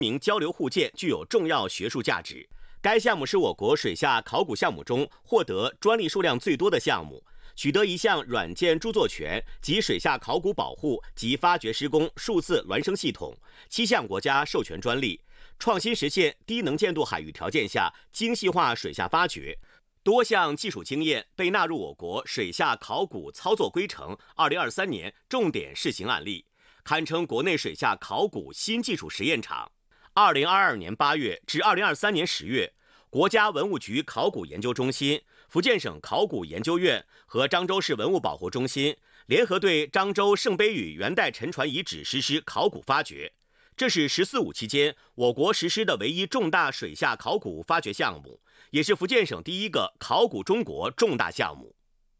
名交流互鉴具有重要学术价值。该项目是我国水下考古项目中获得专利数量最多的项目，取得一项软件著作权及水下考古保护及发掘施工数字孪生系统7项国家授权专利，创新实现低能见度海域条件下精细化水下发掘。多项技术经验被纳入我国水下考古操作规程2023年重点试行案例，堪称国内水下考古新技术实验场。2022年8月至2023年10月，国家文物局考古研究中心、福建省考古研究院和漳州市文物保护中心联合对漳州圣杯屿元代沉船遗址实施考古发掘，这是“14·5”期间我国实施的唯一重大水下考古发掘项目，也是福建省第一个考古中国重大项目。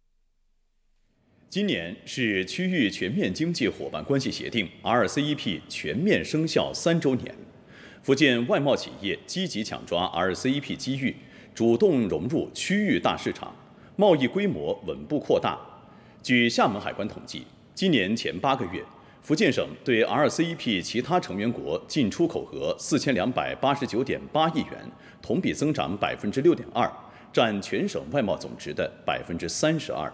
今年是区域全面经济伙伴关系协定 RCEP 全面生效3周年。福建外贸企业积极抢抓 RCEP 机遇，主动融入区域大市场，贸易规模稳步扩大。据厦门海关统计，今年前8个月，福建省对 RCEP 其他成员国进出口额4289.8亿元，同比增长6.2%，占全省外贸总值的32%。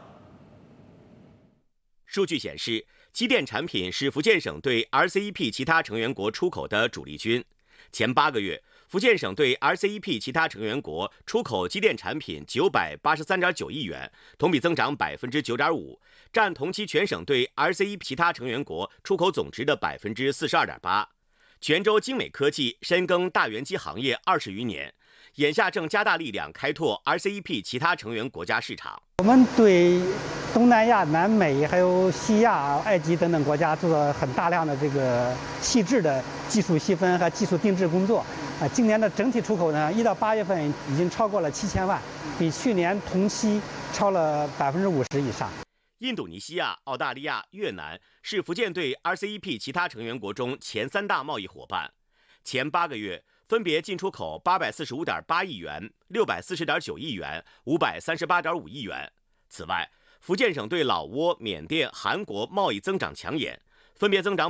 数据显示，机电产品是福建省对 RCEP 其他成员国出口的主力军。前8个月，福建省对 RCEP 其他成员国出口机电产品983.9亿元，同比增长9.5%，占同期全省对 RCEP 其他成员国出口总值的42.8%。泉州精美科技深耕大圆机行业20余年，眼下正加大力量开拓 RCEP 其他成员国家市场。 我们对东南亚、南美还有西亚、埃及等等国家做了很大量的这个细致的技术细分和技术定制工作。今年的整体出口呢，1到8月份已经超过了7000万，比去年同期超了50%以上。 印度尼西亚、澳大利亚、越南是福建对 RCEP 其他成员国中前3大贸易伙伴。前8个月分别进出口845.8亿元、640.9亿元、538.5亿元。此外，福建省对老挝、缅甸、韩国贸易增长抢眼，分别增长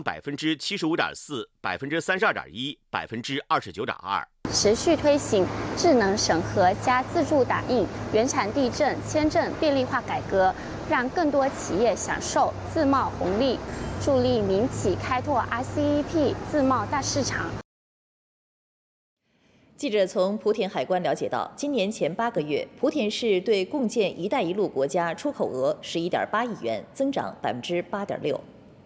75.4%、32.1%、29.2%。 持续推行智能审核加自助打印原产地证签证便利化改革，让更多企业享受自贸红利，助力民企开拓 RCEP 自贸大市场。 记者从莆田海关了解到，今年前8个月，莆田市对共建“一带一路”国家出口额11.8亿元，增长8.6%。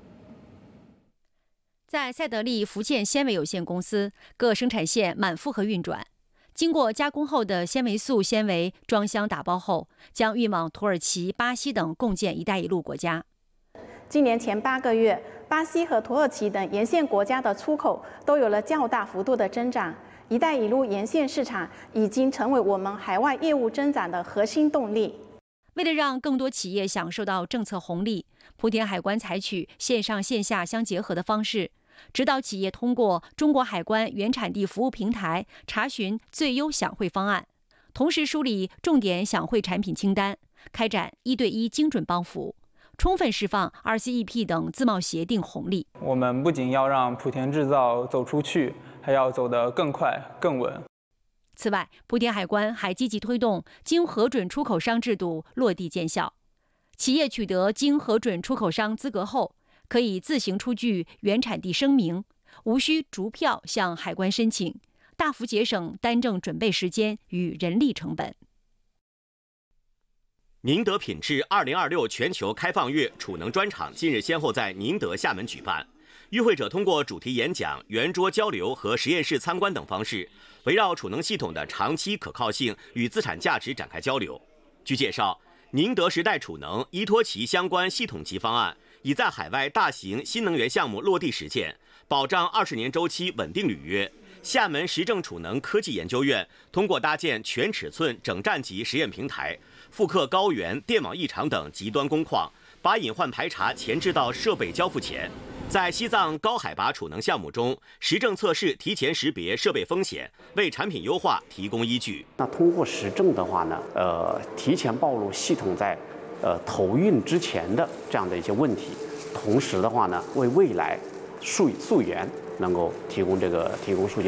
在赛德利福建纤维有限公司，各生产线满负荷运转。经过加工后的纤维素纤维装箱打包后，将运往土耳其、巴西等共建“一带一路”国家。 今年前8个月，巴西和土耳其等沿线国家的出口都有了较大幅度的增长。“一带一路”沿线市场已经成为我们海外业务增长的核心动力。 为了让更多企业享受到政策红利，莆田海关采取线上线下相结合的方式，指导企业通过中国海关原产地服务平台查询最优享惠方案，同时梳理重点享惠产品清单，开展1对1精准帮扶，充分释放 RCEP 等自贸协定红利。 我们不仅要让莆田制造走出去，还要走得更快、更稳。 此外，莆田海关还积极推动经核准出口商制度落地见效。企业取得经核准出口商资格后，可以自行出具原产地声明，无需逐票向海关申请，大幅节省单证准备时间与人力成本。 宁德品质2026全球开放月储能专场近日先后在宁德、厦门举办。与会者通过主题演讲、圆桌交流和实验室参观等方式，围绕储能系统的长期可靠性与资产价值展开交流。据介绍，宁德时代储能依托其相关系统级方案，已在海外大型新能源项目落地实践，保障20年周期稳定履约。厦门实证储能科技研究院通过搭建全尺寸整站级实验平台，复刻高原、电网异常等极端工况，把隐患排查前置到设备交付前。在西藏高海拔储能项目中，实证测试提前识别设备风险，为产品优化提供依据。 那通过实证的话呢，提前暴露系统在投运之前的这样的一些问题，同时的话呢，为未来溯源能够提供数据。